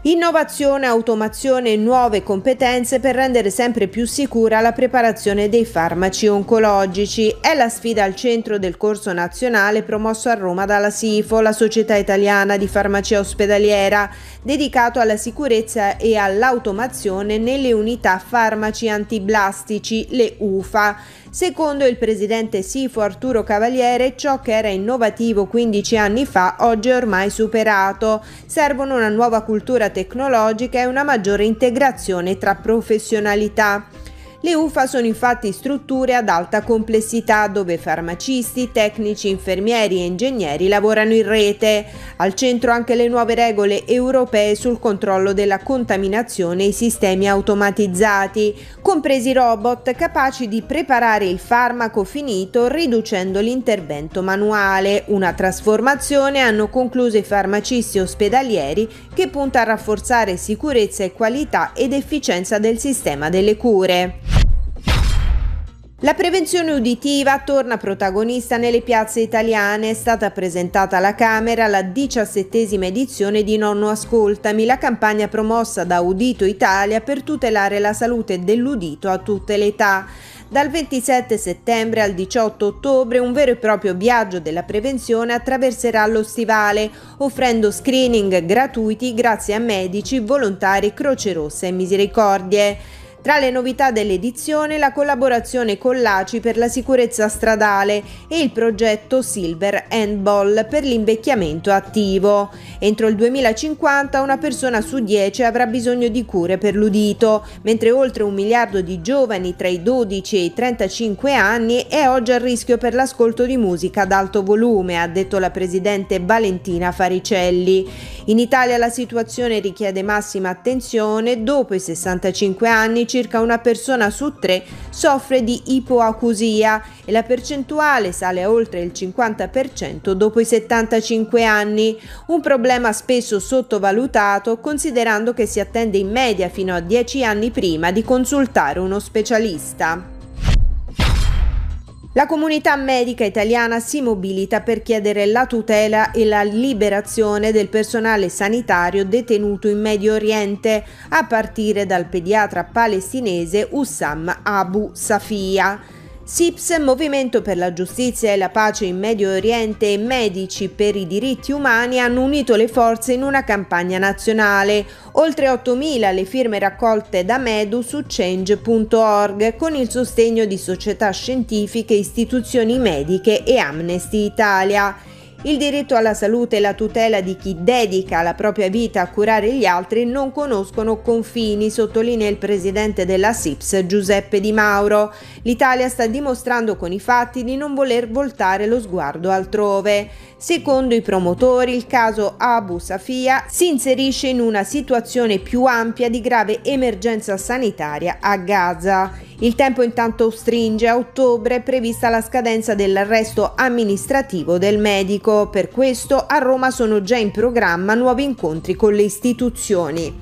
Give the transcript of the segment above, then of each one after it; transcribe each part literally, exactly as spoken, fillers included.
Innovazione, automazione e nuove competenze per rendere sempre più sicura la preparazione dei farmaci oncologici. È la sfida al centro del corso nazionale promosso a Roma dalla SIFO, la Società Italiana di Farmacia Ospedaliera, dedicato alla sicurezza e all'automazione nelle unità farmaci antiblastici, le U F A. Secondo il presidente SIFO Arturo Cavaliere, ciò che era innovativo quindici anni fa oggi è ormai superato. Servono una nuova cultura tecnologica e una maggiore integrazione tra professionalità. Le U F A sono infatti strutture ad alta complessità dove farmacisti, tecnici, infermieri e ingegneri lavorano in rete. Al centro anche le nuove regole europee sul controllo della contaminazione e i sistemi automatizzati, compresi robot capaci di preparare il farmaco finito riducendo l'intervento manuale. Una trasformazione hanno concluso i farmacisti ospedalieri che punta a rafforzare sicurezza e qualità ed efficienza del sistema delle cure. La prevenzione uditiva torna protagonista nelle piazze italiane. È stata presentata alla Camera la diciassettesima edizione di Nonno Ascoltami, la campagna promossa da Udito Italia per tutelare la salute dell'udito a tutte le età. Dal ventisette settembre al diciotto ottobre un vero e proprio viaggio della prevenzione attraverserà lo stivale, offrendo screening gratuiti grazie a medici, volontari, Croce Rossa e Misericordie. Tra le novità dell'edizione la collaborazione con l'A C I per la sicurezza stradale e il progetto Silver Handball per l'invecchiamento attivo. Entro il duemilacinquanta una persona su dieci avrà bisogno di cure per l'udito, mentre oltre un miliardo di giovani tra i dodici e i trentacinque anni è oggi a rischio per l'ascolto di musica ad alto volume, ha detto la presidente Valentina Faricelli. In Italia la situazione richiede massima attenzione. Dopo i sessantacinque anni circa una persona su tre soffre di ipoacusia e la percentuale sale a oltre il cinquanta per cento dopo i settantacinque anni, un problema spesso sottovalutato considerando che si attende in media fino a dieci anni prima di consultare uno specialista. La comunità medica italiana si mobilita per chiedere la tutela e la liberazione del personale sanitario detenuto in Medio Oriente, a partire dal pediatra palestinese Hussam Abu Safia. S I P S, Movimento per la Giustizia e la Pace in Medio Oriente e Medici per i Diritti Umani hanno unito le forze in una campagna nazionale. Oltre ottomila le firme raccolte da Medu su change punto org con il sostegno di società scientifiche, istituzioni mediche e Amnesty Italia. Il diritto alla salute e la tutela di chi dedica la propria vita a curare gli altri non conoscono confini, sottolinea il presidente della S I P S Giuseppe Di Mauro. L'Italia sta dimostrando con i fatti di non voler voltare lo sguardo altrove. Secondo i promotori, il caso Abu Safia si inserisce in una situazione più ampia di grave emergenza sanitaria a Gaza. Il tempo intanto stringe. A ottobre è prevista la scadenza dell'arresto amministrativo del medico. Per questo a Roma sono già in programma nuovi incontri con le istituzioni.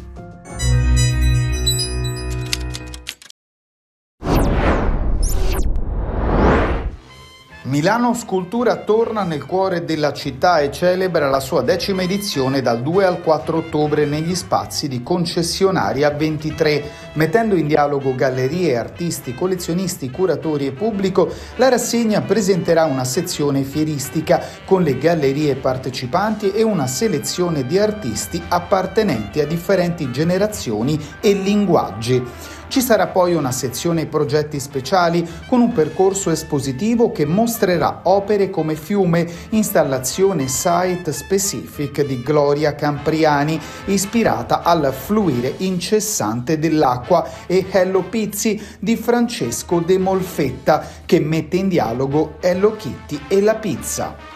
Milano Scultura torna nel cuore della città e celebra la sua decima edizione dal due al quattro ottobre negli spazi di Concessionaria ventitré. Mettendo in dialogo gallerie, artisti, collezionisti, curatori e pubblico, la rassegna presenterà una sezione fieristica con le gallerie partecipanti e una selezione di artisti appartenenti a differenti generazioni e linguaggi. Ci sarà poi una sezione progetti speciali con un percorso espositivo che mostrerà opere come Fiume, installazione site specific di Gloria Campriani, ispirata al fluire incessante dell'acqua, e Hello Pizzi di Francesco De Molfetta, che mette in dialogo Hello Kitty e la pizza.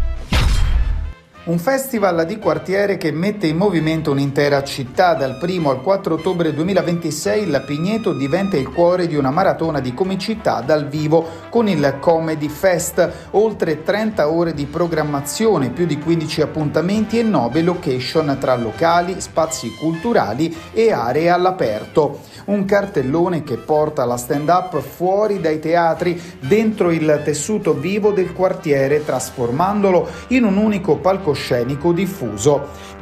Un festival di quartiere che mette in movimento un'intera città. Dal primo al quattro ottobre duemilaventisei il Pigneto diventa il cuore di una maratona di comicità dal vivo con il Comedy Fest. Oltre trenta ore di programmazione, più di quindici appuntamenti e nove location tra locali, spazi culturali e aree all'aperto. Un cartellone che porta la stand-up fuori dai teatri, dentro il tessuto vivo del quartiere, trasformandolo in un unico palcoscenico diffuso.